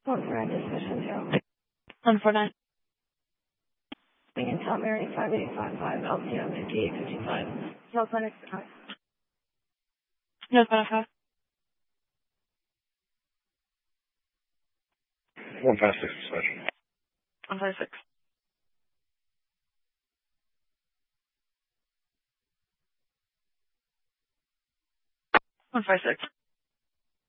One for discussion 0. 149. Being Tom Mary 5855, LTM 5855. No clinic. No clinic. 156 dispatch. 156. 156.